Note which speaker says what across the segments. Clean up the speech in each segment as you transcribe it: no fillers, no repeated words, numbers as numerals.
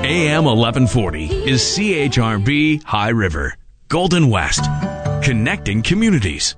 Speaker 1: AM 1140 is CHRB High River, Golden West, connecting communities.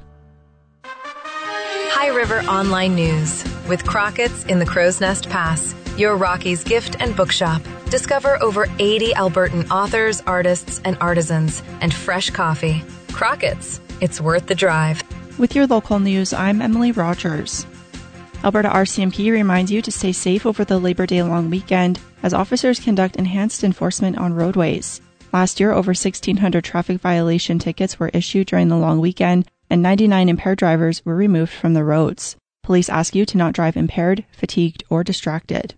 Speaker 2: High River Online News with Crockett's in the Crow's Nest Pass, your Rockies gift and bookshop. Discover over 80 Albertan authors, artists, and artisans, and fresh coffee. Crockett's, it's worth the drive.
Speaker 3: With your local news, I'm Emily Rogers. Alberta RCMP reminds you to stay safe over the Labor Day long weekend as officers conduct enhanced enforcement on roadways. Last year, over 1,600 traffic violation tickets were issued during the long weekend, and 99 impaired drivers were removed from the roads. Police ask you to not drive impaired, fatigued, or distracted.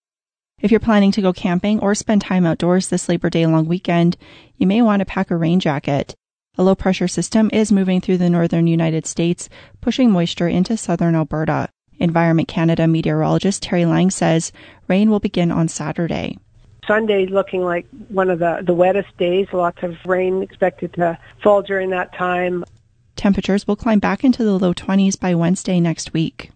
Speaker 3: If you're planning to go camping or spend time outdoors this Labor Day long weekend, you may want to pack a rain jacket. A low-pressure system is moving through the northern United States, pushing moisture into southern Alberta. Environment Canada meteorologist Terry Lang says rain will begin on Saturday.
Speaker 4: Sunday's looking like one of the wettest days. Lots of rain expected to fall during that time.
Speaker 3: Temperatures will climb back into the low 20s by Wednesday next week.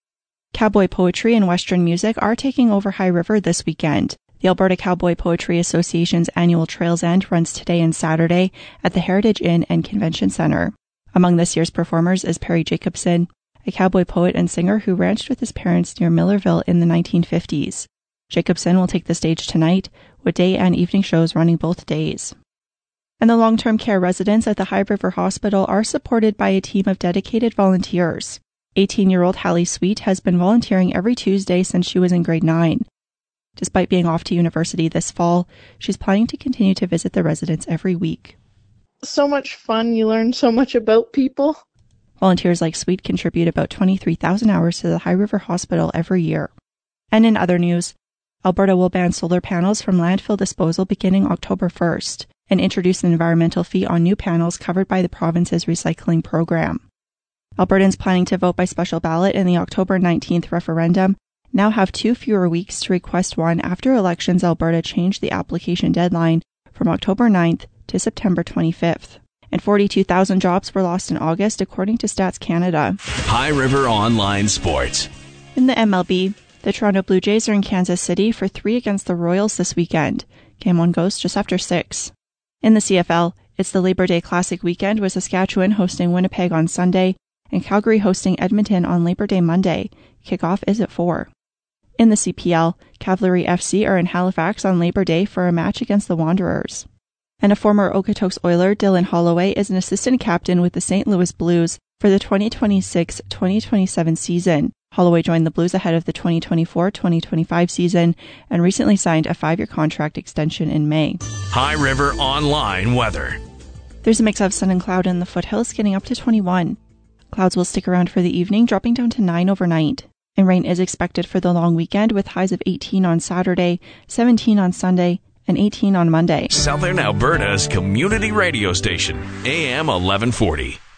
Speaker 3: Cowboy poetry and Western music are taking over High River this weekend. The Alberta Cowboy Poetry Association's annual Trails End runs today and Saturday at the Heritage Inn and Convention Centre. Among this year's performers is Perry Jacobson, a cowboy poet and singer who ranched with his parents near Millerville in the 1950s. Jacobson will take the stage tonight, with day and evening shows running both days. And the long-term care residents at the High River Hospital are supported by a team of dedicated volunteers. 18-year-old Hallie Sweet has been volunteering every Tuesday since she was in grade 9. Despite being off to university this fall, she's planning to continue to visit the residents every week.
Speaker 5: So much fun. You learn so much about people.
Speaker 3: Volunteers like Sweet contribute about 23,000 hours to the High River Hospital every year. And in other news, Alberta will ban solar panels from landfill disposal beginning October 1st and introduce an environmental fee on new panels covered by the province's recycling program. Albertans planning to vote by special ballot in the October 19th referendum now have 2 fewer weeks to request one after Elections Alberta changed the application deadline from October 9th to September 25th. And 42,000 jobs were lost in August, according to Stats Canada.
Speaker 1: High River Online Sports.
Speaker 3: In the MLB, the Toronto Blue Jays are in Kansas City for 3 against the Royals this weekend. Game 1 goes just after 6. In the CFL, it's the Labor Day Classic weekend with Saskatchewan hosting Winnipeg on Sunday and Calgary hosting Edmonton on Labor Day Monday. Kickoff is at 4. In the CPL, Cavalry FC are in Halifax on Labor Day for a match against the Wanderers. And a former Okotoks Oiler, Dylan Holloway, is an assistant captain with the St. Louis Blues for the 2026-2027 season. Holloway joined the Blues ahead of the 2024-2025 season and recently signed a 5-year contract extension in May.
Speaker 1: High River Online weather.
Speaker 3: There's a mix of sun and cloud in the foothills, getting up to 21. Clouds will stick around for the evening, dropping down to 9 overnight. And rain is expected for the long weekend with highs of 18 on Saturday, 17 on Sunday, and 18 on Monday.
Speaker 1: Southern Alberta's community radio station, AM 1140.